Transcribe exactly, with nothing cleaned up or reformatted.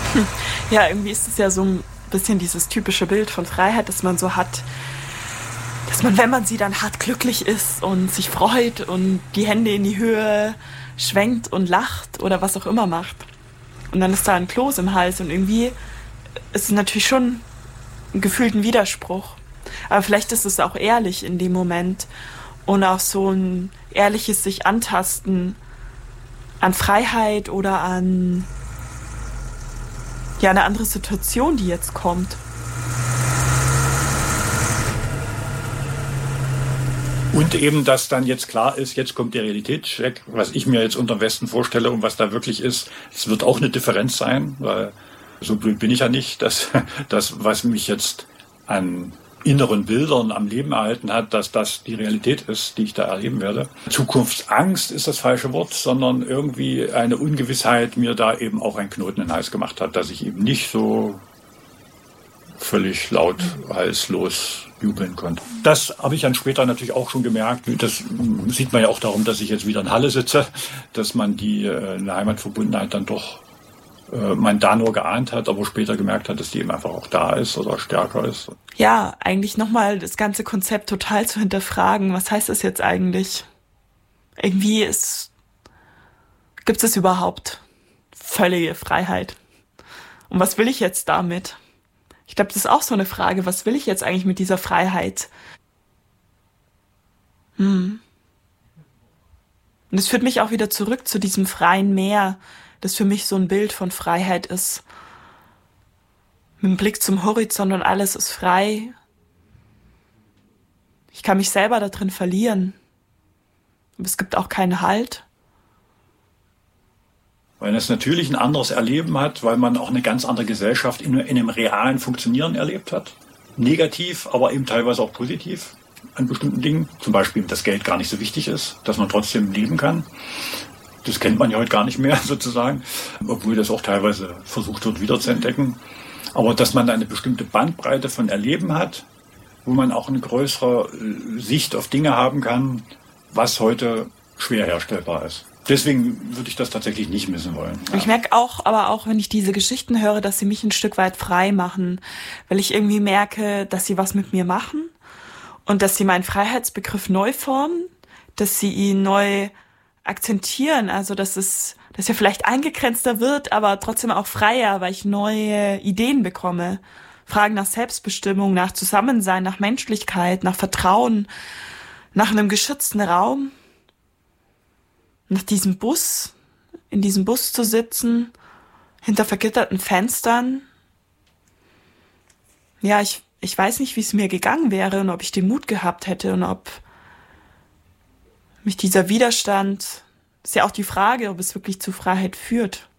Ja, irgendwie ist es ja so ein bisschen dieses typische Bild von Freiheit, das man so hat, dass man, wenn man sie dann hat, glücklich ist und sich freut und die Hände in die Höhe schwenkt und lacht oder was auch immer macht. Und dann ist da ein Kloß im Hals und irgendwie ist es natürlich schon gefühlt ein Widerspruch. Aber vielleicht ist es auch ehrlich in dem Moment und auch so ein ehrliches sich antasten an Freiheit oder an ja, eine andere Situation, die jetzt kommt. Und eben, dass dann jetzt klar ist, jetzt kommt der Realitätscheck, was ich mir jetzt unter dem Westen vorstelle und was da wirklich ist. Es wird auch eine Differenz sein, weil so blöd bin ich ja nicht, dass das, was mich jetzt an inneren Bildern am Leben erhalten hat, dass das die Realität ist, die ich da erleben werde. Zukunftsangst ist das falsche Wort, sondern irgendwie eine Ungewissheit mir da eben auch einen Knoten in den Hals gemacht hat, dass ich eben nicht so völlig laut, halslos jubeln konnte. Das habe ich dann später natürlich auch schon gemerkt. Das sieht man ja auch darum, dass ich jetzt wieder in Halle sitze, dass man die äh, eine Heimatverbundenheit dann doch äh, man da nur geahnt hat, aber später gemerkt hat, dass die eben einfach auch da ist oder stärker ist. Ja, eigentlich nochmal das ganze Konzept total zu hinterfragen. Was heißt das jetzt eigentlich? Irgendwie ist, gibt es überhaupt völlige Freiheit? Und was will ich jetzt damit? Ich glaube, das ist auch so eine Frage. Was will ich jetzt eigentlich mit dieser Freiheit? Hm. Und das führt mich auch wieder zurück zu diesem freien Meer, das für mich so ein Bild von Freiheit ist. Mit dem Blick zum Horizont und alles ist frei. Ich kann mich selber da drin verlieren. Aber es gibt auch keinen Halt. Weil es natürlich ein anderes Erleben hat, weil man auch eine ganz andere Gesellschaft in, in einem realen Funktionieren erlebt hat. Negativ, aber eben teilweise auch positiv an bestimmten Dingen. Zum Beispiel, dass Geld gar nicht so wichtig ist, dass man trotzdem leben kann. Das kennt man ja heute gar nicht mehr sozusagen, obwohl das auch teilweise versucht wird, wieder zu entdecken. Aber dass man eine bestimmte Bandbreite von Erleben hat, wo man auch eine größere Sicht auf Dinge haben kann, was heute schwer herstellbar ist. Deswegen würde ich das tatsächlich nicht missen wollen. Ja. Ich merke auch, aber auch, wenn ich diese Geschichten höre, dass sie mich ein Stück weit frei machen, weil ich irgendwie merke, dass sie was mit mir machen und dass sie meinen Freiheitsbegriff neu formen, dass sie ihn neu akzentieren, also dass es, dass er vielleicht eingegrenzter wird, aber trotzdem auch freier, weil ich neue Ideen bekomme. Fragen nach Selbstbestimmung, nach Zusammensein, nach Menschlichkeit, nach Vertrauen, nach einem geschützten Raum. Nach diesem Bus, in diesem Bus zu sitzen, hinter vergitterten Fenstern. Ja, ich, ich weiß nicht, wie es mir gegangen wäre und ob ich den Mut gehabt hätte und ob mich dieser Widerstand, ist ja auch die Frage, ob es wirklich zu Freiheit führt.